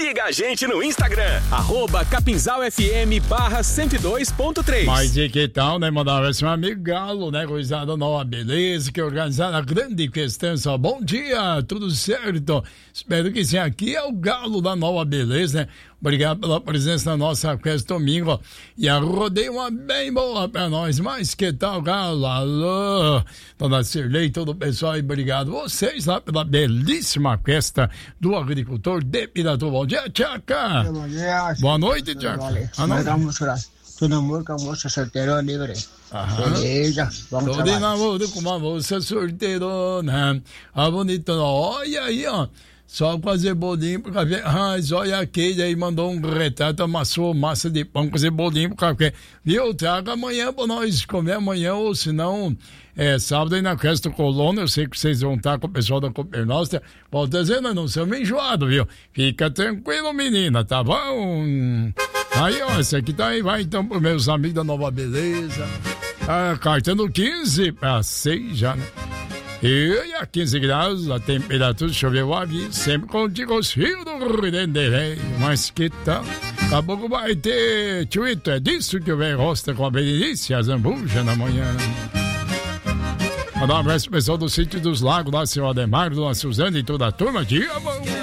Siga a gente no Instagram, @capinzalfm/102.3. Mas e que tal, né? Mandar esse meu amigo Galo, né? Coisada nova, beleza, que organizaram a grande questão. Só bom dia, tudo certo? Espero que sim. Aqui é o Galo da Nova Beleza, né? Obrigado pela presença na nossa festa domingo. E a rodeio uma bem boa pra nós. Mas que tal, Galo? Alô, dona Cirlei, todo o pessoal aí, obrigado. Vocês lá pela belíssima festa do agricultor de Piratu. Bom dia, Tchaca. Bom dia. Boa noite, Tchaca. Tudo amor com a moça solteirona livre. Beleza, vamos trabalhar. Tô de namoro com uma moça solteirona. A bonitona, olha aí, ó. Só fazer bolinho pro café. Olha aquele aí, mandou um retrato, amassou massa de pão, fazer bolinho pro café. Viu? Traga amanhã pra nós comer amanhã, ou senão, sábado aí na festa do Colono. Eu sei que vocês vão estar com o pessoal da Copernóstra. Volta dizendo, não somos enjoados, viu? Fica tranquilo, menina, tá bom? Aí, ó, esse aqui tá aí, vai então pros meus amigos da Nova Beleza. Cartando 15 para 6 já, né? E a 15 graus, a temperatura, choveu o aviso, sempre contigo os rios do Rio de Janeiro. Mas que tal? Daqui a pouco vai ter Twitter, é disso que o velho rosta com a Berenice, a Zambuja na manhã. Mandar um abraço pro pessoal do Sítio dos Lagos, lá, seu Ademar, dona Suzana e toda a turma. Dia bom!